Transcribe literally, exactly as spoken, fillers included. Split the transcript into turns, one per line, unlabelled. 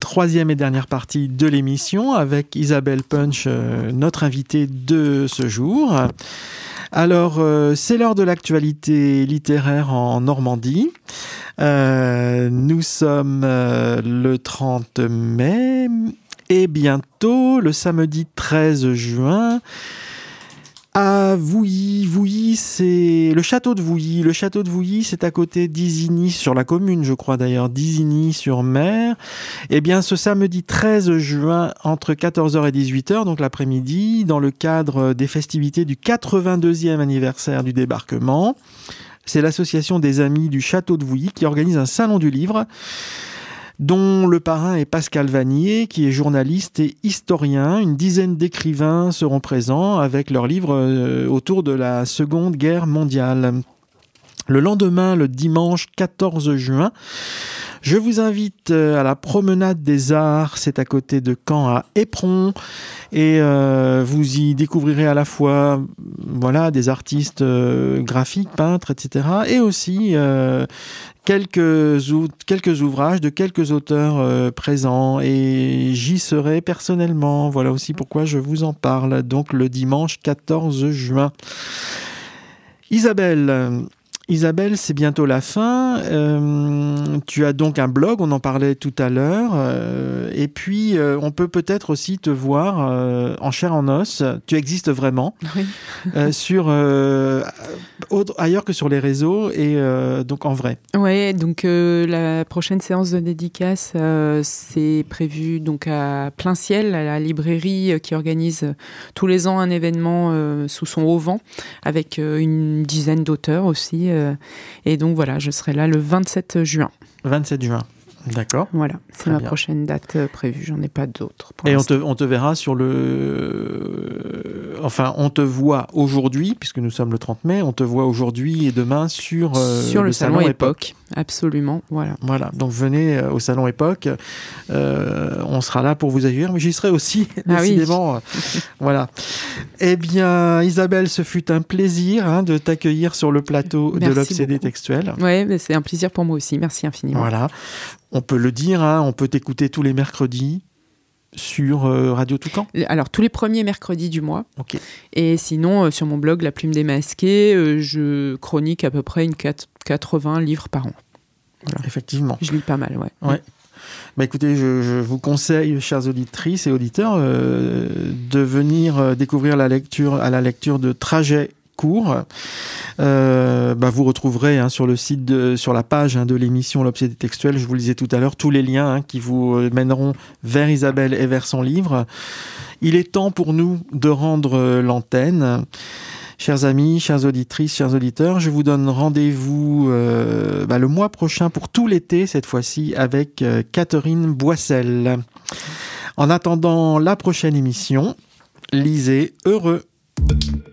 troisième et dernière partie de l'émission avec Isabelle Punch, euh, notre invitée de ce jour. Alors, euh, c'est l'heure de l'actualité littéraire en Normandie. Euh, nous sommes euh, le trente mai et bientôt, le samedi treize juin, à Vouilly. Vouilly, c'est le château de Vouilly. Le château de Vouilly, c'est à côté d'Isigny, sur la commune, je crois d'ailleurs, d'Isigny-sur-Mer. Eh bien, ce samedi treize juin, entre quatorze heures et dix-huit heures, donc l'après-midi, dans le cadre des festivités du quatre-vingt-deuxième anniversaire du débarquement, c'est l'association des Amis du Château de Vouilly qui organise un salon du livre dont le parrain est Pascal Vanier, qui est journaliste et historien. Une dizaine d'écrivains seront présents avec leurs livres euh, autour de la Seconde Guerre mondiale. Le lendemain, le dimanche quatorze juin, je vous invite à la promenade des Arts, c'est à côté de Caen à Éperon, et euh, vous y découvrirez à la fois voilà, des artistes euh, graphiques, peintres, et cetera, et aussi euh, quelques, ou- quelques ouvrages de quelques auteurs euh, présents, et j'y serai personnellement. Voilà aussi pourquoi je vous en parle, donc le dimanche quatorze juin. Isabelle, Isabelle, c'est bientôt la fin. Euh, tu as donc un blog, on en parlait tout à l'heure. Euh, et puis, euh, on peut peut-être aussi te voir euh, en chair en os. Tu existes vraiment.
Oui.
euh, sur, euh, autre- ailleurs que sur les réseaux et euh, donc en vrai.
Ouais, donc euh, la prochaine séance de dédicace, euh, c'est prévu donc à Plein Ciel, à la librairie euh, qui organise euh, tous les ans un événement euh, sous son haut vent, avec euh, une dizaine d'auteurs aussi. euh, et donc voilà, je serai là le vingt-sept juin.
vingt-sept juin. D'accord.
Voilà, c'est
Très
ma
bien.
prochaine date euh, prévue. J'en ai pas d'autres. pour
Et on
l'instant.
te, on te verra sur le... Enfin, on te voit aujourd'hui, puisque nous sommes le trente mai, on te voit aujourd'hui et demain sur, euh,
Sur le,
le
salon, Époque. Absolument, voilà.
Voilà, donc venez euh, au Salon Époque, euh, on sera là pour vous accueillir, mais j'y serai aussi,
Ah oui.
décidément. voilà. Eh bien, Isabelle, ce fut un plaisir hein, de t'accueillir sur le plateau de
Merci
l'Obsédé
beaucoup.
textuel.
Ouais, mais c'est un plaisir pour moi aussi. Merci infiniment.
Voilà, on peut le dire, hein, on peut t'écouter tous les mercredis sur euh, Radio Toucan.
Alors, tous les premiers mercredis du mois.
Ok.
Et sinon, euh, sur mon blog La Plume Démasquée, euh, je chronique à peu près une quatre- quatre-vingts livres par an. Voilà.
Effectivement.
Je lis pas mal, ouais.
Ouais. Bah écoutez, je, je vous conseille, chères auditrices et auditeurs, euh, de venir euh, découvrir la lecture, à la lecture de Trajets courts. Euh, bah vous retrouverez hein, sur le site, de, sur la page hein, de l'émission L'Obsédé textuel, je vous le disais tout à l'heure, tous les liens hein, qui vous euh, mèneront vers Isabelle et vers son livre. Il est temps pour nous de rendre euh, l'antenne. Chers amis, chères auditrices, chers auditeurs, je vous donne rendez-vous euh, bah, le mois prochain pour tout l'été, cette fois-ci, avec euh, Catherine Boissel. En attendant la prochaine émission, lisez heureux.